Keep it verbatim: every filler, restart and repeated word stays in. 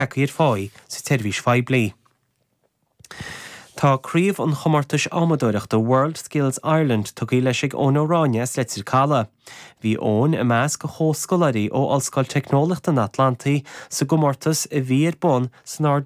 i'r fáí sa teirvís fáid blí. Tá críomh an chomartas amadóireach do World Skills Ireland tugaí leis ag ón Óráine sléitir cála. Bhí ón i meas go hóscolarí ó Ollscoil Technoliachta na Atlantaí sa gomórtas a bhí ar bun san ár